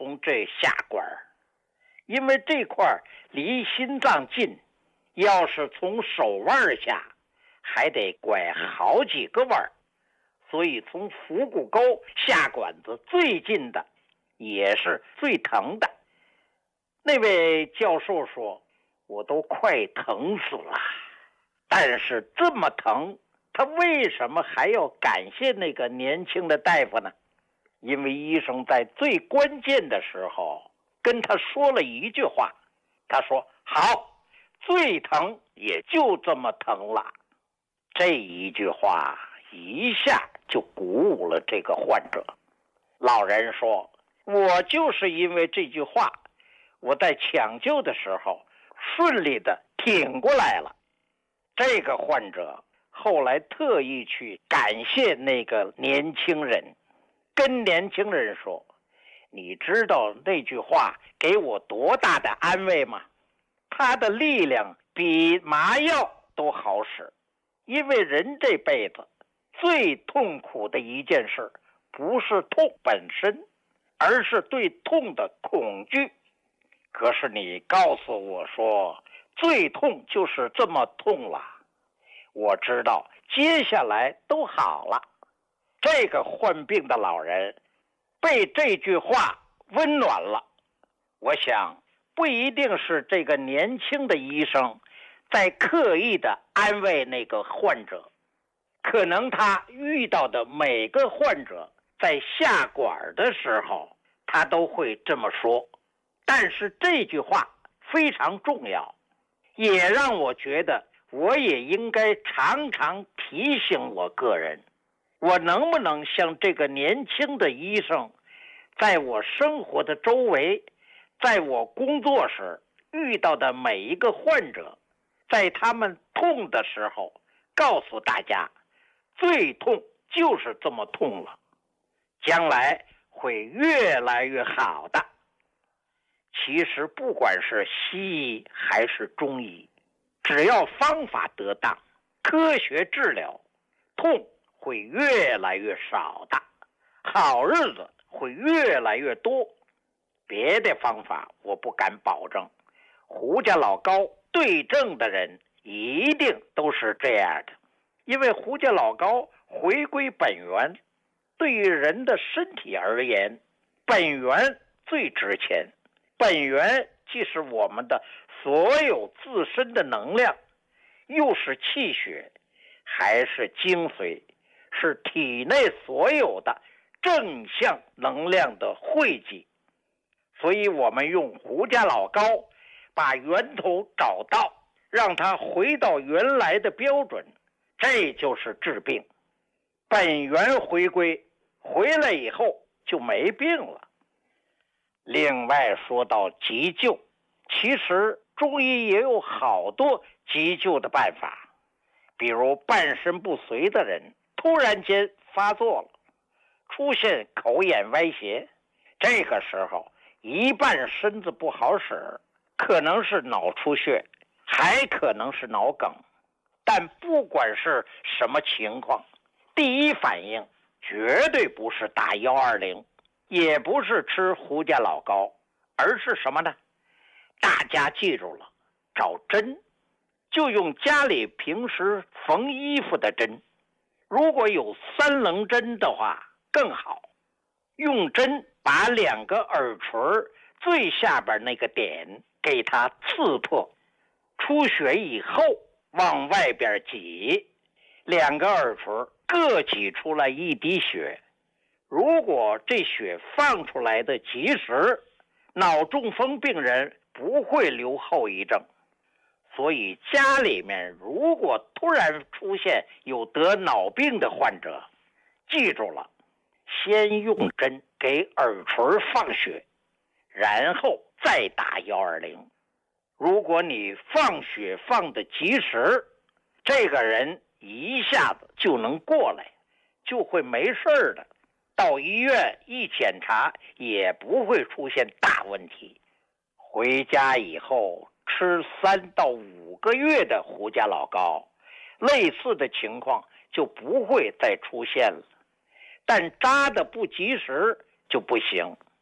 从这下管，因为这块离心脏近，要是从手腕下还得拐好几个弯，所以从腹股沟下管子最近的也是最疼的。那位教授说，我都快疼死了，但是这么疼，他为什么还要感谢那个年轻的大夫呢？因为医生在最关键的时候跟他说了一句话，他说好，最疼也就这么疼了。这一句话一下就鼓舞了这个患者。老人说，我就是因为这句话，我在抢救的时候顺利的挺过来了。这个患者后来特意去感谢那个年轻人，跟年轻人说，你知道那句话给我多大的安慰吗？它的力量比麻药都好使。因为人这辈子最痛苦的一件事不是痛本身，而是对痛的恐惧。可是你告诉我说最痛就是这么痛了，我知道接下来都好了。这个患病的老人被这句话温暖了。我想不一定是这个年轻的医生在刻意的安慰那个患者，可能他遇到的每个患者在下管的时候他都会这么说。但是这句话非常重要，也让我觉得我也应该常常提醒我个人，我能不能像这个年轻的医生，在我生活的周围，在我工作时遇到的每一个患者，在他们痛的时候告诉大家，最痛就是这么痛了，将来会越来越好的。其实不管是西医还是中医，只要方法得当，科学治疗，痛会越来越少的，好日子会越来越多。别的方法我不敢保证，胡家老高对症的人一定都是这样的。因为胡家老高回归本源，对于人的身体而言，本源最值钱。本源既是我们的所有自身的能量，又是气血，还是精髓，是体内所有的正向能量的汇集。所以我们用胡家老高把源头找到，让它回到原来的标准，这就是治病。本源回归，回来以后就没病了。另外说到急救，其实中医也有好多急救的办法。比如半身不遂的人突然间发作了，出现口眼歪斜，这个时候一半身子不好使，可能是脑出血，还可能是脑梗。但不管是什么情况，第一反应绝对不是打120，也不是吃胡家老高，而是什么呢？大家记住了，找针，就用家里平时缝衣服的针，如果有3棱针的话更好。用针把2个耳垂最下边那个点给它刺破，出血以后往外边挤，2个耳垂各挤出来1滴血。如果这血放出来的及时，脑中风病人不会留后遗症。所以家里面如果突然出现有得脑病的患者，记住了，先用针给耳垂放血，然后再打120。如果你放血放得及时，这个人一下子就能过来，就会没事的。到医院一检查也不会出现大问题。回家以后吃3到5个月的胡家老高，类似的情况就不会再出现了。但扎的不及时就不行。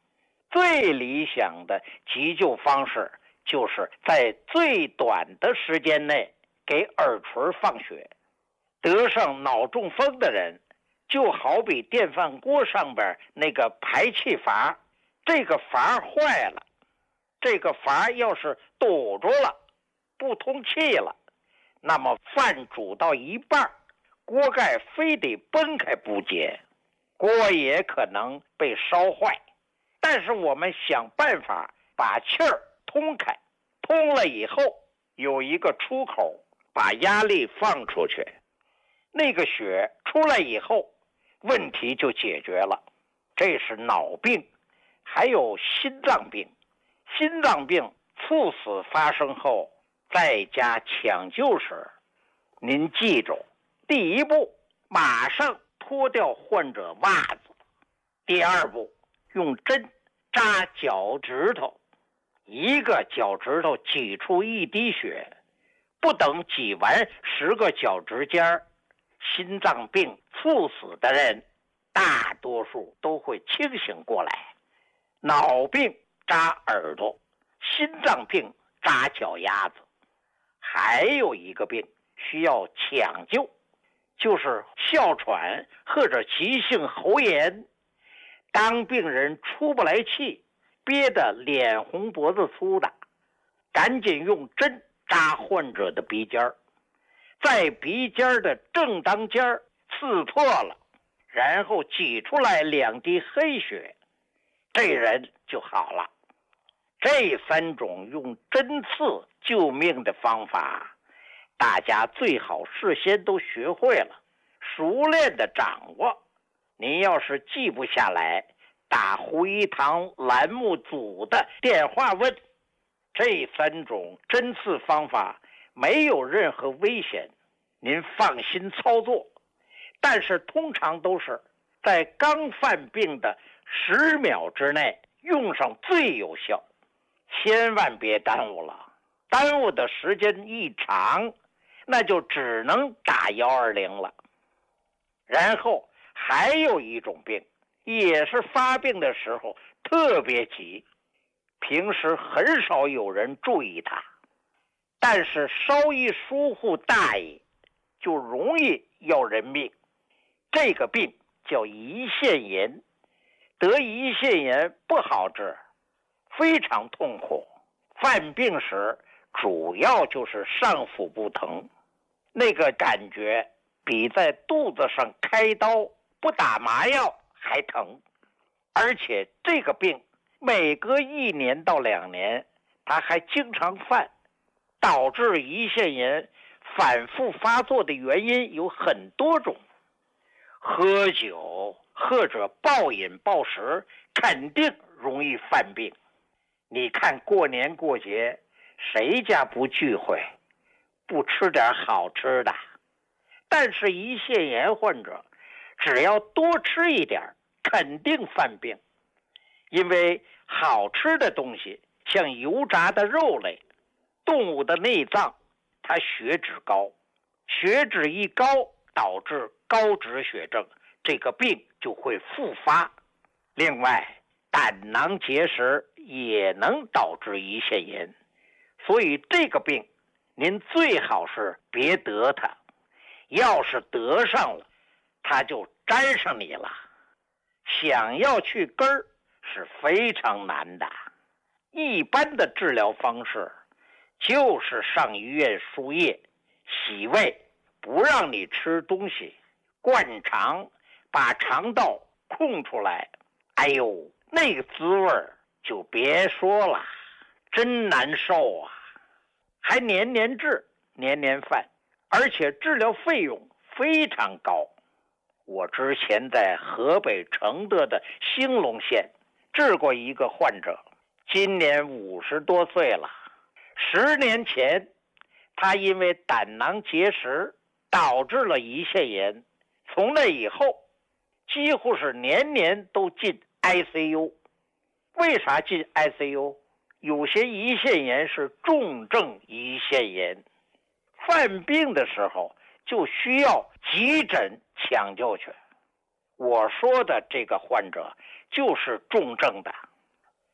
最理想的急救方式就是在最短的时间内给耳垂放血。得上脑中风的人，就好比电饭锅上边那个排气阀，这个阀坏了，这个阀要是堵住了，不通气了，那么饭煮到一半，锅盖非得崩开不结，锅也可能被烧坏。但是我们想办法把气儿通开，通了以后有一个出口，把压力放出去，那个血出来以后，问题就解决了。这是脑病。还有心脏病。心脏病猝死发生后，在家抢救时，您记住，第一步马上脱掉患者袜子，第二步用针扎脚趾头，一个脚趾头挤出一滴血，不等挤完10个脚趾尖，心脏病猝死的人大多数都会清醒过来。脑病扎耳朵，心脏病扎脚丫子。还有一个病需要抢救，就是哮喘或者急性喉炎。当病人出不来气，憋得脸红脖子粗的，赶紧用针扎患者的鼻尖，在鼻尖的正当尖刺破了，然后挤出来2滴黑血，这人就好了。这3种用针刺救命的方法，大家最好事先都学会了，熟练的掌握。您要是记不下来，打胡一堂栏目组的电话问。这3种针刺方法没有任何危险，您放心操作。但是通常都是在刚犯病的10秒之内用上最有效，千万别耽误了。耽误的时间一长，那就只能打120了。然后还有一种病，也是发病的时候特别急，平时很少有人注意它，但是稍一疏忽大意，就容易要人命。这个病叫胰腺炎。得胰腺炎不好治，非常痛苦。犯病时主要就是上腹部疼，那个感觉比在肚子上开刀不打麻药还疼。而且这个病每隔1年到2年它还经常犯，导致胰腺炎反复发作的原因有很多种。喝酒或者暴饮暴食肯定容易犯病。你看过年过节，谁家不聚会，不吃点好吃的？但是胰腺炎患者只要多吃一点，肯定犯病。因为好吃的东西，像油炸的肉类、动物的内脏，它血脂高，血脂一高导致高脂血症，这个病就会复发。另外，胆囊结石也能导致胰腺炎，所以这个病您最好是别得它，要是得上了，它就沾上你了。想要去根儿是非常难的。一般的治疗方式就是上医院输液、洗胃，不让你吃东西，灌肠，把肠道空出来。哎呦，那个滋味就别说了，真难受啊！还年年治，年年犯，而且治疗费用非常高。我之前在河北承德的兴隆县治过一个患者，今年50多岁了。10年前，他因为胆囊结石导致了胰腺炎，从那以后几乎是年年都进 ICU。 为啥进 ICU？ 有些胰腺炎是重症胰腺炎，犯病的时候就需要急诊抢救去。我说的这个患者就是重症的。